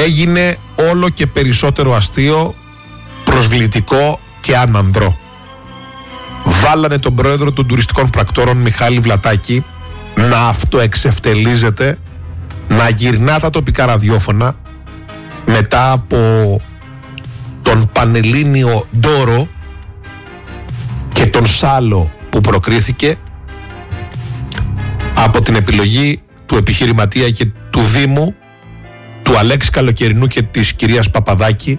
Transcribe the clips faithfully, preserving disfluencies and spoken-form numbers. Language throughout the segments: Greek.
έγινε όλο και περισσότερο αστείο, προσβλητικό και άνανδρο. Βάλανε τον πρόεδρο των τουριστικών πρακτόρων Μιχάλη Βλατάκη να αυτοεξευτελίζεται, να γυρνά τα τοπικά ραδιόφωνα μετά από τον Πανελλήνιο Ντόρο και τον Σάλο που προκρίθηκε από την επιλογή του επιχειρηματία και του Δήμου, του Αλέξη Καλοκαιρινού και της κυρίας Παπαδάκη,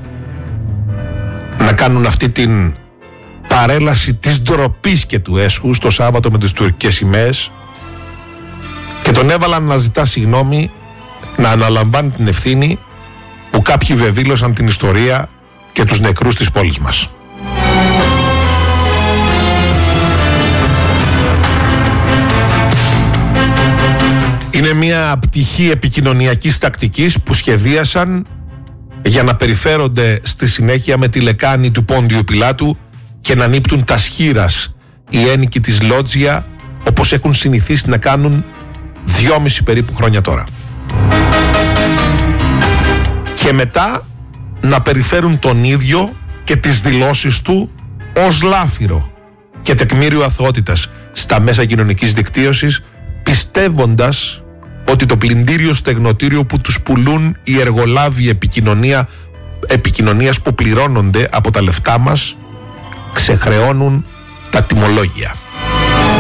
να κάνουν αυτή την παρέλαση της ντροπής και του έσχους το Σάββατο με τις τουρκικές σημαίες, και τον έβαλαν να ζητά συγγνώμη, να αναλαμβάνει την ευθύνη που κάποιοι βεβήλωσαν την ιστορία και τους νεκρούς της πόλης μας. Είναι μια πτυχή επικοινωνιακής τακτικής που σχεδίασαν για να περιφέρονται στη συνέχεια με τη λεκάνη του Πόντιου Πιλάτου και να νύπτουν τα σχήρας οι ένοικοι της Λότζια, όπως έχουν συνηθίσει να κάνουν δυόμιση περίπου χρόνια τώρα. Και μετά να περιφέρουν τον ίδιο και τις δηλώσεις του ως λάφυρο και τεκμήριο αθωότητας στα μέσα κοινωνικής δικτύωσης, πιστεύοντας ότι το πλυντήριο στεγνοτήριο που τους πουλούν οι εργολάβοι επικοινωνία, επικοινωνίας που πληρώνονται από τα λεφτά μας ξεχρεώνουν τα τιμολόγια.